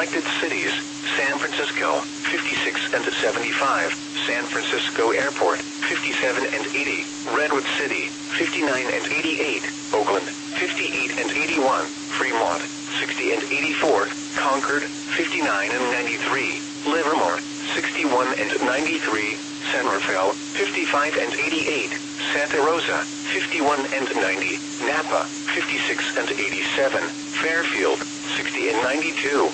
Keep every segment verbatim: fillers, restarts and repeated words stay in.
selected cities: San Francisco, fifty-six and seventy-five, San Francisco Airport, fifty-seven and eighty, Redwood City, fifty-nine and eighty-eight, Oakland, fifty-eight and eighty-one, Fremont, sixty and eighty-four, Concord, fifty-nine and ninety-three, Livermore, sixty-one and ninety-three, San Rafael, fifty-five and eighty-eight, Santa Rosa, fifty-one and ninety, Napa, fifty-six and eighty-seven, Fairfield, sixty and ninety-two.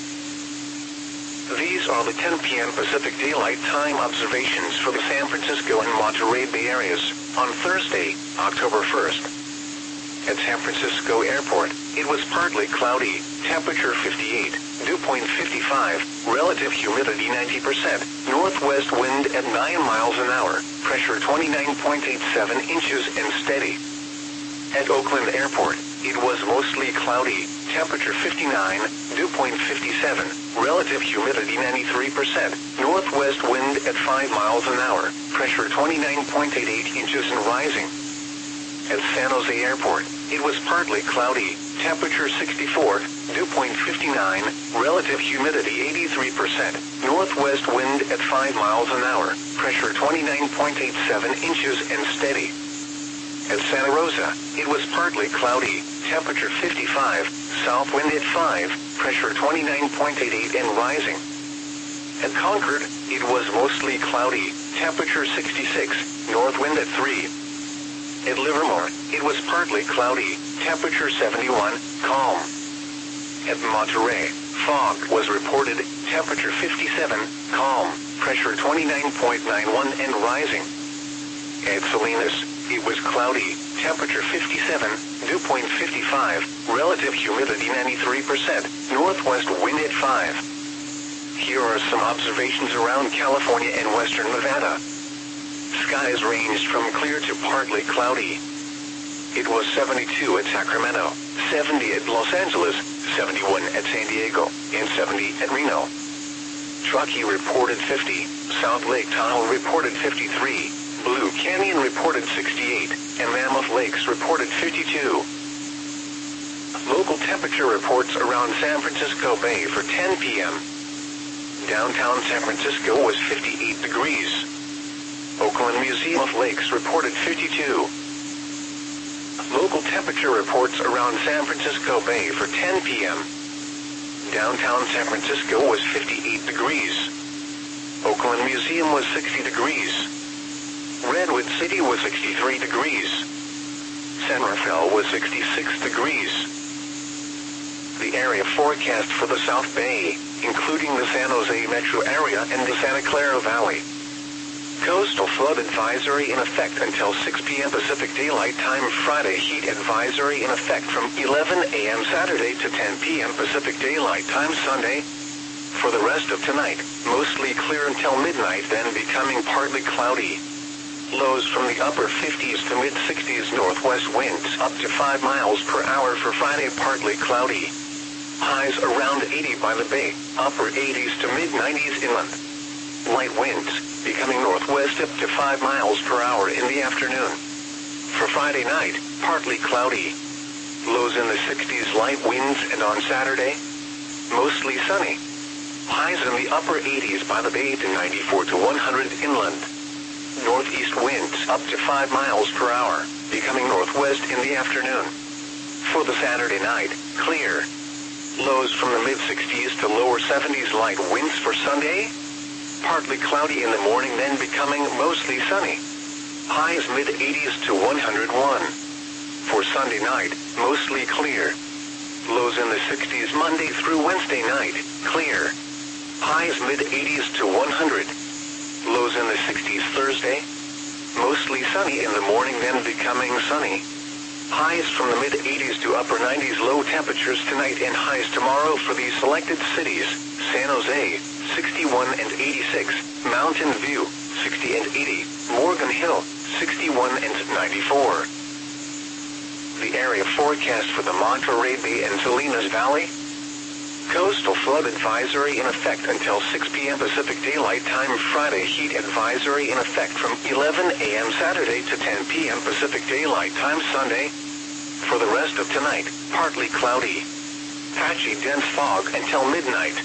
These are the ten p m Pacific Daylight Time observations for the San Francisco and Monterey Bay areas on Thursday, October first. At San Francisco Airport, it was partly cloudy, temperature fifty-eight, dew point fifty-five, relative humidity ninety percent, northwest wind at nine miles an hour, pressure twenty-nine point eight seven inches and steady. At Oakland Airport, it was mostly cloudy, temperature fifty-nine, dew point fifty-seven, relative humidity ninety-three percent, northwest wind at five miles an hour, pressure twenty-nine point eight eight inches and rising. At San Jose Airport, it was partly cloudy, temperature sixty-four, dew point fifty-nine, relative humidity eighty-three percent, northwest wind at five miles an hour, pressure twenty-nine point eight seven inches and steady. At Santa Rosa, it was partly cloudy, temperature fifty-five, south wind at five, pressure twenty-nine point eight eight and rising. At Concord, it was mostly cloudy, temperature sixty-six, north wind at three. At Livermore, it was partly cloudy, temperature seventy-one, calm. At Monterey, fog was reported, temperature fifty-seven, calm, pressure twenty-nine point nine one and rising. At Salinas, it was cloudy, temperature fifty-seven, dew point fifty-five, relative humidity ninety-three percent, northwest wind at five. Here are some observations around California and western Nevada. Skies ranged from clear to partly cloudy. It was seventy-two at Sacramento, seventy at Los Angeles, seventy-one at San Diego, and seventy at Reno. Truckee reported fifty, South Lake Tahoe reported fifty-three, Blue Canyon reported sixty-eight, and Mammoth Lakes reported fifty-two. Local temperature reports around San Francisco Bay for ten p m Downtown San Francisco was fifty-eight degrees. Oakland Museum of Lakes reported fifty-two. Local temperature reports around San Francisco Bay for ten p m Downtown San Francisco was fifty-eight degrees. Oakland Museum was sixty degrees. Redwood City was sixty-three degrees. San Rafael was sixty-six degrees. The area forecast for the South Bay, including the San Jose metro area and the Santa Clara Valley. Coastal flood advisory in effect until six p m Pacific Daylight Time Friday. Heat advisory in effect from eleven a m Saturday to ten p m Pacific Daylight Time Sunday. For the rest of tonight, mostly clear until midnight, then becoming partly cloudy. Lows from the upper fifties to mid-sixties, northwest winds up to five miles per hour for Friday, partly cloudy. Highs around eighty by the bay, upper eighties to mid-nineties inland. Light winds, becoming northwest up to five miles per hour in the afternoon. For Friday night, partly cloudy. Lows in the sixties, light winds, and on Saturday, mostly sunny. Highs in the upper eighties by the bay to ninety-four to one hundred inland. Northeast winds up to five miles per hour, becoming northwest in the afternoon. For the Saturday night, clear. Lows from the mid-sixties to lower seventies, light winds for Sunday. Partly cloudy in the morning, then becoming mostly sunny. Highs mid-eighties to one hundred one. For Sunday night, mostly clear. Lows in the sixties Monday through Wednesday night, clear. Highs mid-eighties to one hundred. Lows in the sixties Thursday. Mostly sunny in the morning, then becoming sunny. Highs from the mid-eighties to upper nineties, low temperatures tonight and highs tomorrow for these selected cities: San Jose, sixty-one and eighty-six, Mountain View, sixty and eighty, Morgan Hill, sixty-one and ninety-four. The area forecast for the Monterey Bay and Salinas Valley. Coastal flood advisory in effect until six p m Pacific Daylight Time Friday. Heat advisory in effect from eleven a m Saturday to ten p m Pacific Daylight Time Sunday. For the rest of tonight, partly cloudy. Patchy dense fog until midnight.